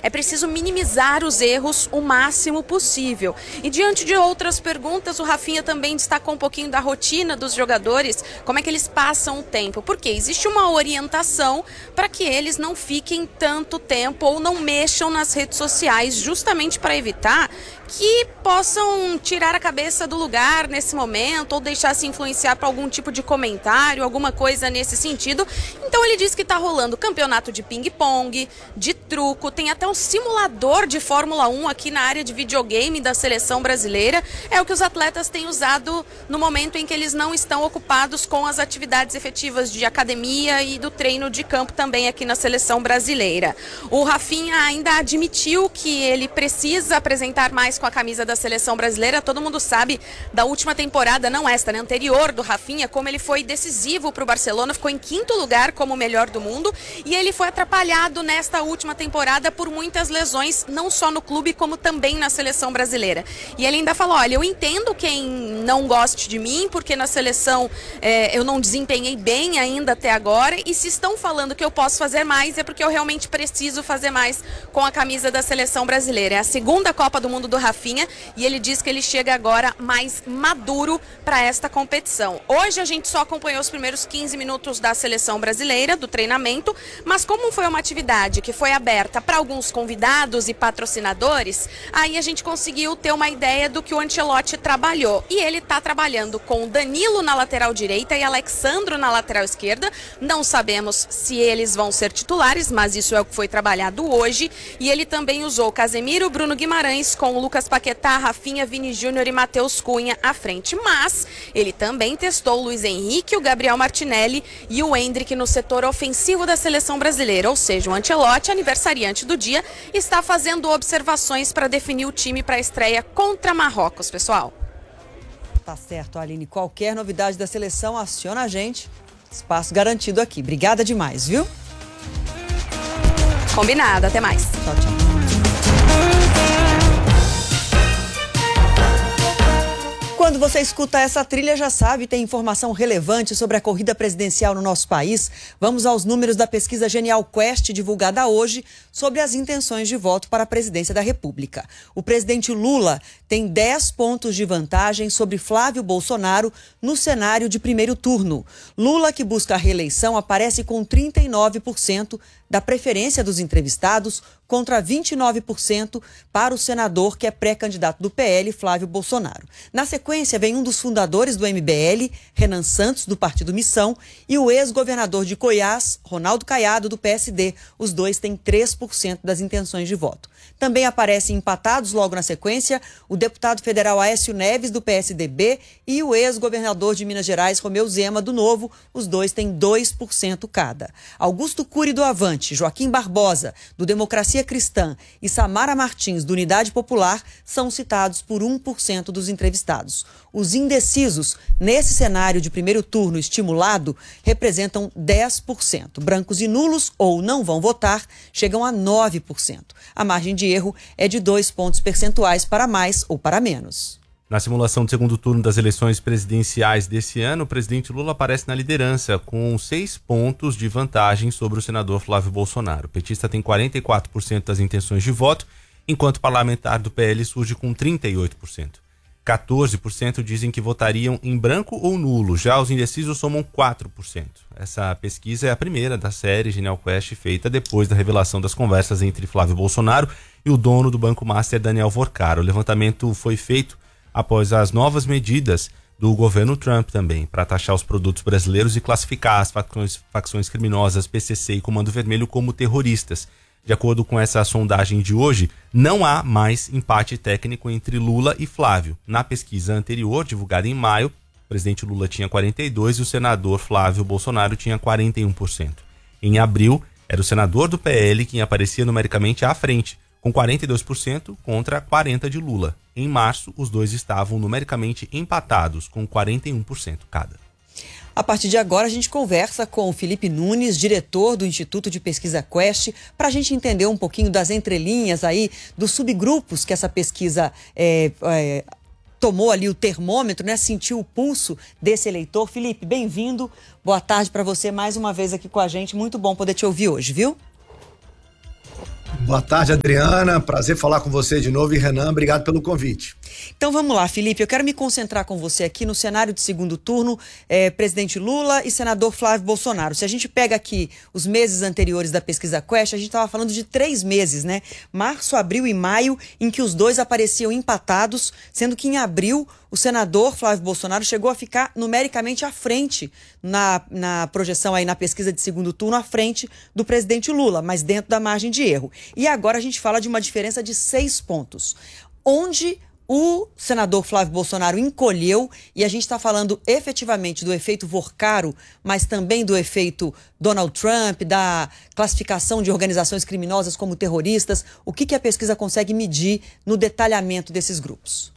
é preciso minimizar os erros o máximo possível. E diante de outras perguntas, o Rafinha também destacou um pouquinho da rotina dos jogadores, como é que eles passam o tempo, porque existe uma orientação para que eles não fiquem tanto tempo ou não mexam nas redes sociais, justamente para evitar que possam tirar a cabeça do lugar nesse momento ou deixar se influenciar por algum tipo de comentário, alguma coisa nesse sentido. Então ele diz que está rolando campeonato de ping-pong, de truco, tem até um simulador de Fórmula 1 aqui na área de videogame da seleção brasileira. É o que os atletas têm usado no momento em que eles não estão ocupados com as atividades efetivas de academia e do treino de campo também aqui na seleção brasileira. O Rafinha ainda admitiu que ele precisa apresentar mais com a camisa da seleção brasileira. Todo mundo sabe da última temporada, não esta, né, anterior do Rafinha, como ele foi decisivo para o Barcelona, ficou em 5º lugar como o melhor do mundo, e ele foi atrapalhado nesta última temporada por muitas lesões, não só no clube, como também na seleção brasileira. E ele ainda falou, olha, eu entendo quem não goste de mim, porque na seleção eu não desempenhei bem ainda até agora, e se estão falando que eu posso fazer mais, é porque eu realmente preciso fazer mais com a camisa da seleção brasileira. É a 2ª Copa do Mundo do Rafinha, e ele diz que ele chega agora mais maduro para esta competição. Hoje a gente só acompanhou os primeiros 15 minutos da seleção brasileira, do treinamento, mas como foi uma atividade que foi aberta para alguns convidados e patrocinadores, aí a gente conseguiu ter uma ideia do que o Ancelotti trabalhou. E ele está trabalhando com Danilo na lateral direita e Alexandro na lateral esquerda. Não sabemos se eles vão ser titulares, mas isso é o que foi trabalhado hoje. E ele também usou Casemiro, Bruno Guimarães com o Lucas Paquetá, Rafinha, Vini Júnior e Matheus Cunha à frente. Mas ele também testou o Luiz Henrique, o Gabriel Martinelli e o Endrick no setor ofensivo da seleção brasileira. Ou seja, o Ancelotti, aniversariante do dia, está fazendo observações para definir o time para a estreia contra Marrocos, pessoal. Tá certo, Aline. Qualquer novidade da seleção, aciona a gente. Espaço garantido aqui. Obrigada demais, viu? Combinado. Até mais. Tchau, tchau. Quando você escuta essa trilha, já sabe, tem informação relevante sobre a corrida presidencial no nosso país. Vamos aos números da pesquisa Genial Quest, divulgada hoje, sobre as intenções de voto para a presidência da República. O presidente Lula tem 10 pontos de vantagem sobre Flávio Bolsonaro no cenário de primeiro turno. Lula, que busca a reeleição, aparece com 39% da preferência dos entrevistados contra 29% para o senador que é pré-candidato do PL, Flávio Bolsonaro. Na sequência, vem um dos fundadores do MBL, Renan Santos, do Partido Missão, e o ex-governador de Goiás, Ronaldo Caiado, do PSD. Os dois têm 3% das intenções de voto. Também aparecem empatados logo na sequência o deputado federal Aécio Neves, do PSDB, e o ex-governador de Minas Gerais, Romeu Zema, do Novo. Os dois têm 2% cada. Augusto Cury, do Avante, Joaquim Barbosa, do Democracia Cristã, e Samara Martins, do Unidade Popular, são citados por 1% dos entrevistados. Os indecisos, nesse cenário de primeiro turno estimulado, representam 10%. Brancos e nulos, ou não vão votar, chegam a 9%. A margem de erro é de 2 pontos percentuais para mais ou para menos. Na simulação do segundo turno das eleições presidenciais desse ano, o presidente Lula aparece na liderança com 6 pontos de vantagem sobre o senador Flávio Bolsonaro. O petista tem 44% das intenções de voto, enquanto o parlamentar do PL surge com 38%. 14% dizem que votariam em branco ou nulo, já os indecisos somam 4%. Essa pesquisa é a primeira da série Genial Quest, feita depois da revelação das conversas entre Flávio Bolsonaro e o dono do Banco Master, Daniel Vorcara. O levantamento foi feito após as novas medidas do governo Trump também, para taxar os produtos brasileiros e classificar as facções criminosas PCC e Comando Vermelho como terroristas. De acordo com essa sondagem de hoje, não há mais empate técnico entre Lula e Flávio. Na pesquisa anterior, divulgada em maio, o presidente Lula tinha 42% e o senador Flávio Bolsonaro tinha 41%. Em abril, era o senador do PL quem aparecia numericamente à frente, com 42% contra 40% de Lula. Em março, os dois estavam numericamente empatados, com 41% cada. A partir de agora, a gente conversa com o Felipe Nunes, diretor do Instituto de Pesquisa Quest, para a gente entender um pouquinho das entrelinhas aí, dos subgrupos que essa pesquisa tomou ali o termômetro, né? Sentiu o pulso desse eleitor. Felipe, bem-vindo. Boa tarde para você mais uma vez aqui com a gente. Muito bom poder te ouvir hoje, viu? Boa tarde, Adriana. Prazer falar com você de novo. E Renan, obrigado pelo convite. Então vamos lá, Felipe. Eu quero me concentrar com você aqui no cenário de segundo turno, presidente Lula e senador Flávio Bolsonaro. Se a gente pega aqui os meses anteriores da pesquisa Quest, a gente estava falando de 3 meses, né? Março, abril e maio, em que os dois apareciam empatados, sendo que em abril o senador Flávio Bolsonaro chegou a ficar numericamente à frente na projeção aí na pesquisa de segundo turno, à frente do presidente Lula, mas dentro da margem de erro. E agora a gente fala de uma diferença de 6 pontos, onde o senador Flávio Bolsonaro encolheu, e a gente está falando efetivamente do efeito Vorcaro, mas também do efeito Donald Trump, da classificação de organizações criminosas como terroristas. O que a pesquisa consegue medir no detalhamento desses grupos?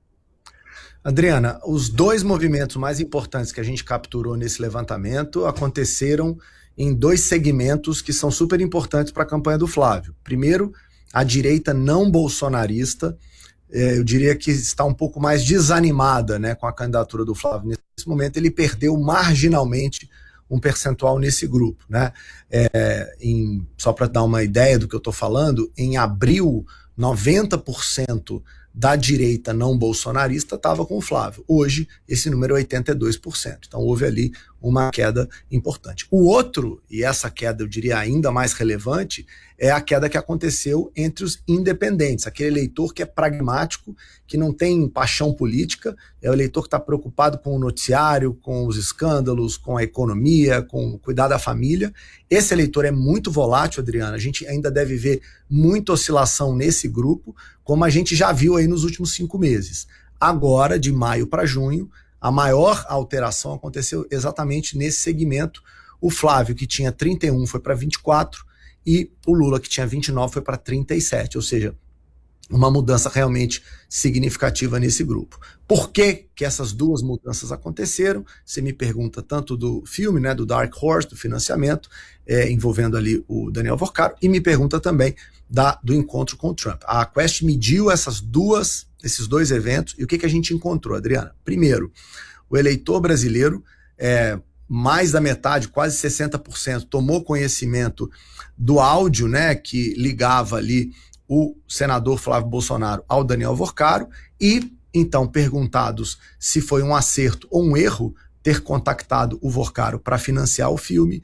Adriana, os 2 movimentos mais importantes que a gente capturou nesse levantamento aconteceram em 2 segmentos que são super importantes para a campanha do Flávio. Primeiro, a direita não bolsonarista, eu diria que está um pouco mais desanimada, né, com a candidatura do Flávio. Nesse momento ele perdeu marginalmente um percentual nesse grupo, né? Só para dar uma ideia do que eu estou falando, em abril, 90% da direita não bolsonarista estava com o Flávio. Hoje, esse número é 82%. Então, houve ali uma queda importante. O outro, e essa queda eu diria ainda mais relevante, é a queda que aconteceu entre os independentes, aquele eleitor que é pragmático, que não tem paixão política, é o eleitor que está preocupado com o noticiário, com os escândalos, com a economia, com o cuidar da família. Esse eleitor é muito volátil, Adriana, a gente ainda deve ver muita oscilação nesse grupo, como a gente já viu aí nos últimos 5 meses. Agora, de maio para junho, a maior alteração aconteceu exatamente nesse segmento. O Flávio, que tinha 31, foi para 24, e o Lula, que tinha 29, foi para 37, ou seja, uma mudança realmente significativa nesse grupo. Por que essas 2 mudanças aconteceram? Você me pergunta tanto do filme, né, do Dark Horse, do financiamento, envolvendo ali o Daniel Vorcaro, e me pergunta também do encontro com o Trump. A Quest mediu esses 2 eventos, e o que a gente encontrou, Adriana? Primeiro, o eleitor brasileiro, mais da metade, quase 60%, tomou conhecimento do áudio, né, que ligava ali o senador Flávio Bolsonaro ao Daniel Vorcaro, e então perguntados se foi um acerto ou um erro ter contactado o Vorcaro para financiar o filme,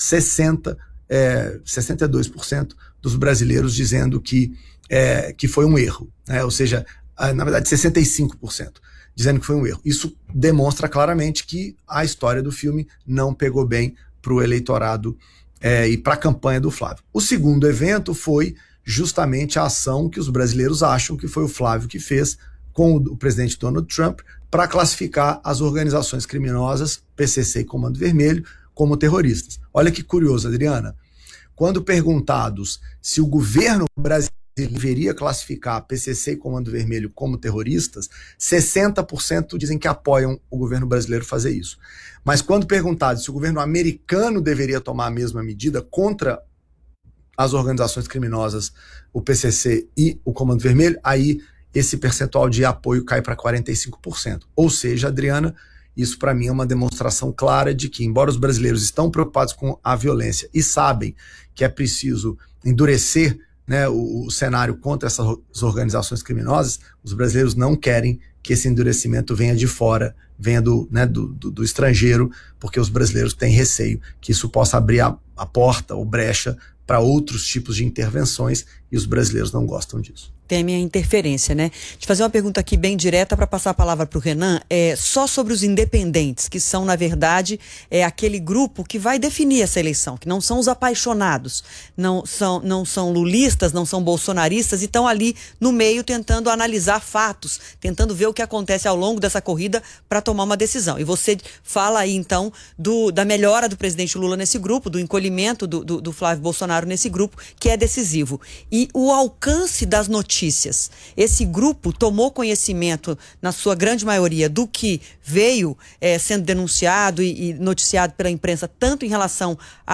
62% dos brasileiros dizendo que foi um erro, né? Ou seja, na verdade 65% dizendo que foi um erro. Isso demonstra claramente que a história do filme não pegou bem para o eleitorado e para a campanha do Flávio. O segundo evento foi justamente a ação que os brasileiros acham que foi o Flávio que fez com o presidente Donald Trump para classificar as organizações criminosas, PCC e Comando Vermelho, como terroristas. Olha que curioso, Adriana. Quando perguntados se o governo brasileiro deveria classificar a PCC e Comando Vermelho como terroristas, 60% dizem que apoiam o governo brasileiro fazer isso. Mas quando perguntados se o governo americano deveria tomar a mesma medida contra as organizações criminosas, o PCC e o Comando Vermelho, aí esse percentual de apoio cai para 45%. Ou seja, Adriana, isso para mim é uma demonstração clara de que, embora os brasileiros estão preocupados com a violência e sabem que é preciso endurecer, né, o cenário contra essas organizações criminosas, os brasileiros não querem que esse endurecimento venha de fora, venha do estrangeiro, porque os brasileiros têm receio que isso possa abrir a porta ou brecha para outros tipos de intervenções, e os brasileiros não gostam disso. Temem a interferência, né? Deixa eu fazer uma pergunta aqui bem direta para passar a palavra para o Renan, só sobre os independentes, que são, na verdade, aquele grupo que vai definir essa eleição, que não são os apaixonados, não são lulistas, não são bolsonaristas, e estão ali no meio tentando analisar fatos, tentando ver o que acontece ao longo dessa corrida para tomar uma decisão. E você fala aí, então, da melhora do presidente Lula nesse grupo, do encolhimento do Flávio Bolsonaro nesse grupo, que é decisivo. E o alcance das notícias. Esse grupo tomou conhecimento, na sua grande maioria, do que veio sendo denunciado e noticiado pela imprensa, tanto em relação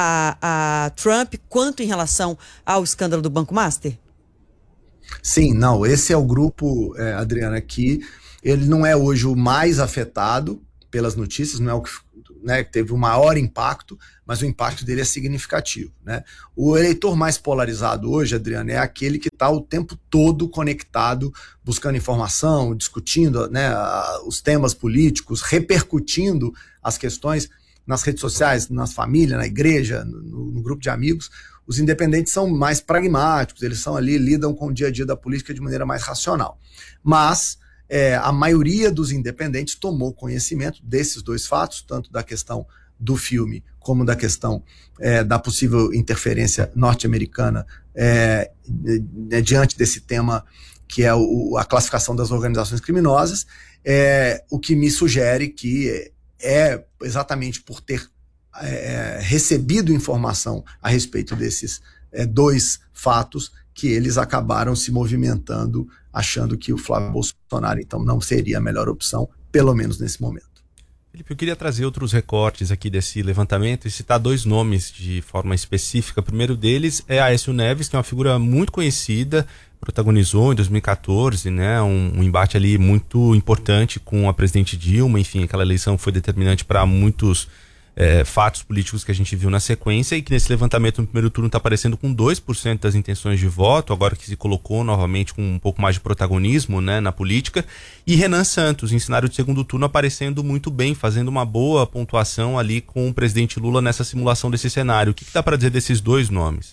a Trump, quanto em relação ao escândalo do Banco Master? Sim, não, esse é o grupo, Adriana, que ele não é hoje o mais afetado pelas notícias, não é o né, teve o maior impacto, mas o impacto dele é significativo, né? O eleitor mais polarizado hoje, Adriano, é aquele que está o tempo todo conectado, buscando informação, discutindo, né, os temas políticos, repercutindo as questões nas redes sociais, na família, na igreja, no grupo de amigos. Os independentes são mais pragmáticos, eles são ali, lidam com o dia a dia da política de maneira mais racional. Mas a maioria dos independentes tomou conhecimento desses dois fatos, tanto da questão do filme como da questão da possível interferência norte-americana diante desse tema que é a classificação das organizações criminosas, o que me sugere que é exatamente por ter recebido informação a respeito desses dois fatos que eles acabaram se movimentando, achando que o Flávio Bolsonaro, então, não seria a melhor opção, pelo menos nesse momento. Felipe, eu queria trazer outros recortes aqui desse levantamento e citar dois nomes de forma específica. O primeiro deles é Aécio Neves, que é uma figura muito conhecida, protagonizou em 2014, né, um embate ali muito importante com a presidente Dilma. Enfim, aquela eleição foi determinante para muitos fatos políticos que a gente viu na sequência, e que nesse levantamento no primeiro turno está aparecendo com 2% das intenções de voto, agora que se colocou novamente com um pouco mais de protagonismo, né, na política. E Renan Santos, em cenário de segundo turno, aparecendo muito bem, fazendo uma boa pontuação ali com o presidente Lula nessa simulação desse cenário. O que dá para dizer desses dois nomes?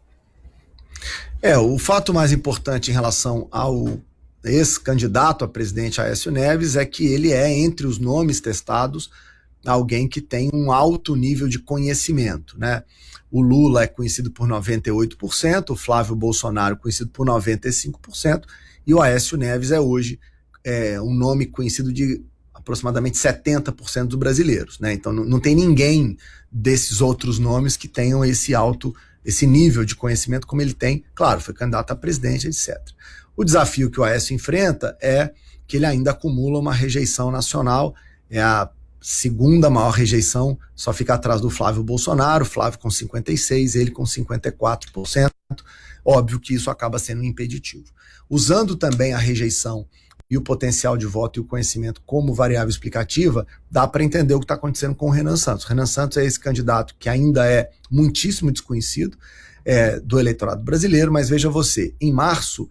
O fato mais importante em relação ao ex-candidato a presidente Aécio Neves é que ele é, entre os nomes testados, alguém que tem um alto nível de conhecimento, né? O Lula é conhecido por 98%, o Flávio Bolsonaro conhecido por 95%, e o Aécio Neves é hoje um nome conhecido de aproximadamente 70% dos brasileiros, né? Então não tem ninguém desses outros nomes que tenham esse nível de conhecimento como ele tem. Claro, foi candidato a presidente, etc. O desafio que o Aécio enfrenta é que ele ainda acumula uma rejeição nacional, é a segunda maior rejeição, só fica atrás do Flávio Bolsonaro, Flávio com 56%, ele com 54%. Óbvio que isso acaba sendo um impeditivo. Usando também a rejeição e o potencial de voto e o conhecimento como variável explicativa, dá para entender o que está acontecendo com o Renan Santos. O Renan Santos é esse candidato que ainda é muitíssimo desconhecido do eleitorado brasileiro, mas veja você, em março,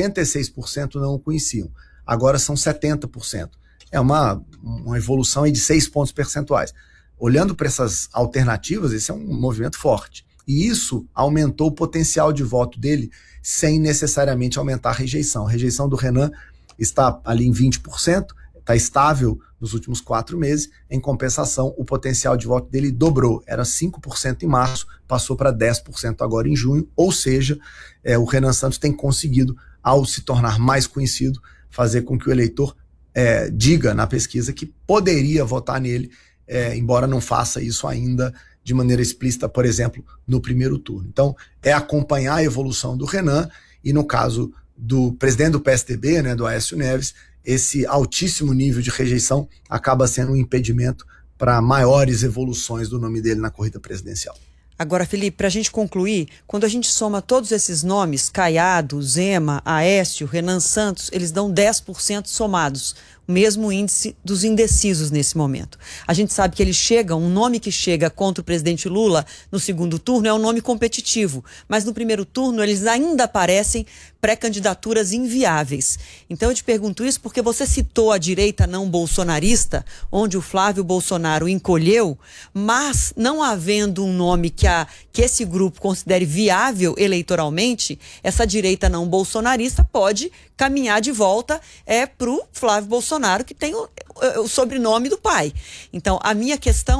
76% não o conheciam, agora são 70%. É uma evolução aí de 6 pontos percentuais. Olhando para essas alternativas, esse é um movimento forte. E isso aumentou o potencial de voto dele sem necessariamente aumentar a rejeição. A rejeição do Renan está ali em 20%, está estável nos últimos 4 meses. Em compensação, o potencial de voto dele dobrou. Era 5% em março, passou para 10% agora em junho. Ou seja, o Renan Santos tem conseguido, ao se tornar mais conhecido, fazer com que o eleitor diga na pesquisa que poderia votar nele, embora não faça isso ainda de maneira explícita, por exemplo, no primeiro turno. Então, acompanhar a evolução do Renan e, no caso do presidente do PSDB, né, do Aécio Neves, esse altíssimo nível de rejeição acaba sendo um impedimento para maiores evoluções do nome dele na corrida presidencial. Agora, Felipe, para a gente concluir, quando a gente soma todos esses nomes, Caiado, Zema, Aécio, Renan Santos, eles dão 10% somados, o mesmo índice dos indecisos nesse momento. A gente sabe que um nome que chega contra o presidente Lula no segundo turno é um nome competitivo, mas no primeiro turno eles ainda parecem pré-candidaturas inviáveis. Então eu te pergunto isso porque você citou a direita não bolsonarista, onde o Flávio Bolsonaro encolheu, mas não havendo um nome que esse grupo considere viável eleitoralmente, essa direita não bolsonarista pode caminhar de volta para o Flávio Bolsonaro, que tem o sobrenome do pai. Então, a minha questão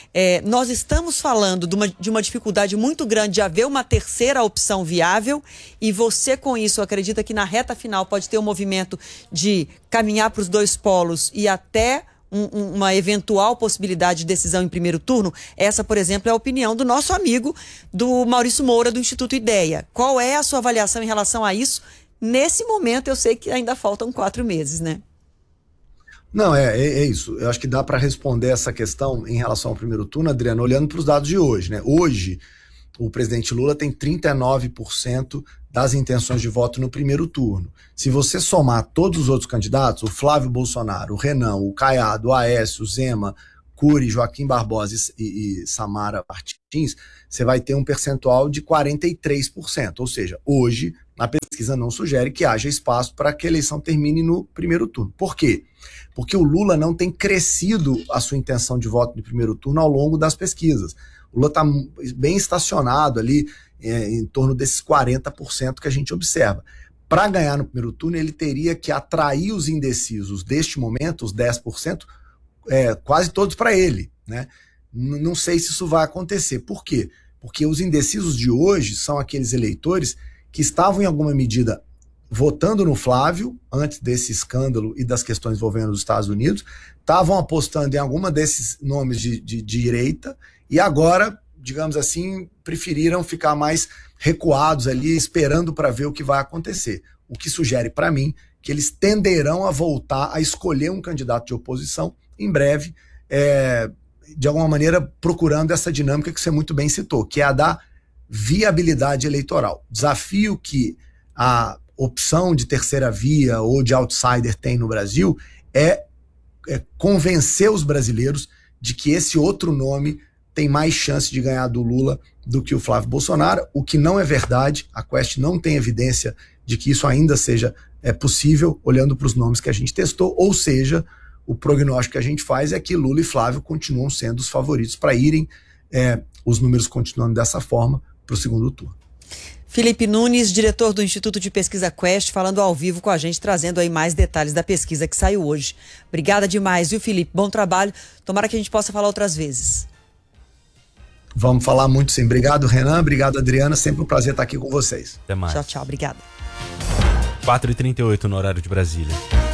nós estamos falando de uma dificuldade muito grande de haver uma terceira opção viável, e você, com isso, acredita que na reta final pode ter um movimento de caminhar para os dois polos e até uma eventual possibilidade de decisão em primeiro turno? Essa, por exemplo, é a opinião do nosso amigo, do Maurício Moura, do Instituto Ideia. Qual é a sua avaliação em relação a isso? Nesse momento, eu sei que ainda faltam 4 meses, né? Não, é isso. Eu acho que dá para responder essa questão em relação ao primeiro turno, Adriano, olhando para os dados de hoje, né? Hoje, o presidente Lula tem 39% das intenções de voto no primeiro turno. Se você somar todos os outros candidatos, o Flávio Bolsonaro, o Renan, o Caiado, o Aécio, o Zema, Cury, Joaquim Barbosa e Samara Martins, você vai ter um percentual de 43%. Ou seja, hoje a pesquisa não sugere que haja espaço para que a eleição termine no primeiro turno. Por quê? Porque o Lula não tem crescido a sua intenção de voto no primeiro turno ao longo das pesquisas. O Lula está bem estacionado ali em torno desses 40% que a gente observa. Para ganhar no primeiro turno, ele teria que atrair os indecisos deste momento, os 10%, quase todos para ele, né? Não sei se isso vai acontecer. Por quê? Porque os indecisos de hoje são aqueles eleitores que estavam, em alguma medida, votando no Flávio, antes desse escândalo e das questões envolvendo os Estados Unidos, estavam apostando em alguma desses nomes de direita, e agora, digamos assim, preferiram ficar mais recuados ali, esperando para ver o que vai acontecer. O que sugere para mim que eles tenderão a voltar a escolher um candidato de oposição em breve, de alguma maneira procurando essa dinâmica que você muito bem citou, que é a da viabilidade eleitoral. Desafio que a opção de terceira via ou de outsider tem no Brasil é convencer os brasileiros de que esse outro nome tem mais chance de ganhar do Lula do que o Flávio Bolsonaro, o que não é verdade. A Quest não tem evidência de que isso ainda seja possível, olhando para os nomes que a gente testou, ou seja, o prognóstico que a gente faz é que Lula e Flávio continuam sendo os favoritos para irem, os números continuando dessa forma, para o segundo turno. Felipe Nunes, diretor do Instituto de Pesquisa Quest, falando ao vivo com a gente, trazendo aí mais detalhes da pesquisa que saiu hoje. Obrigada demais, viu, Felipe? Bom trabalho. Tomara que a gente possa falar outras vezes. Vamos falar muito sim. Obrigado, Renan. Obrigado, Adriana. Sempre um prazer estar aqui com vocês. Até mais. Tchau, tchau. Obrigada. 4h38 no horário de Brasília.